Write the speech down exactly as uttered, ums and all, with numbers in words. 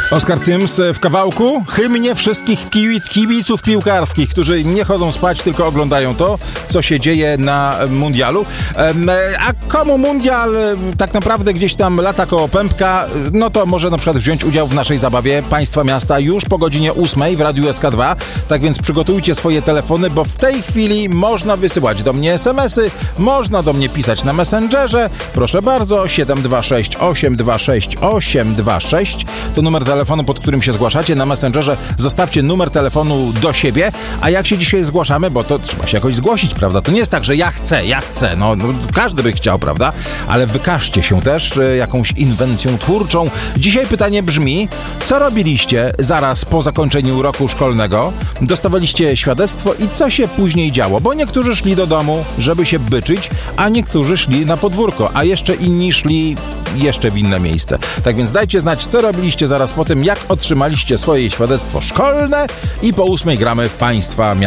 Oskar Cyms w kawałku hymnie wszystkich kibiców piłkarskich, którzy nie chodzą spać, tylko oglądają to, co się dzieje na mundialu. A komu mundial tak naprawdę gdzieś tam lata koło pępka, no to może na przykład wziąć udział w naszej zabawie Państwa Miasta już po godzinie ósmej w Radiu S K dwa. Tak więc przygotujcie swoje telefony, bo w tej chwili można wysyłać do mnie es em esy, można do mnie pisać na Messengerze. Proszę bardzo, siedem dwa sześć osiem dwa sześć osiem dwa sześć to numer telefonu, pod którym się zgłaszacie. Na Messengerze zostawcie numer telefonu do siebie, a jak się dzisiaj zgłaszamy, bo to trzeba się jakoś zgłosić, prawda? To nie jest tak, że ja chcę, ja chcę, no, no każdy by chciał, prawda? Ale wykażcie się też y, jakąś inwencją twórczą. Dzisiaj pytanie brzmi, co robiliście zaraz po zakończeniu roku szkolnego? Dostawaliście świadectwo i co się później działo? Bo niektórzy szli do domu, żeby się byczyć, a niektórzy szli na podwórko, a jeszcze inni szli jeszcze w inne miejsce. Tak więc dajcie znać, co robiliście zaraz po tym, jak otrzymaliście swoje świadectwo szkolne i po ósmej gramy w Państwa Miasta.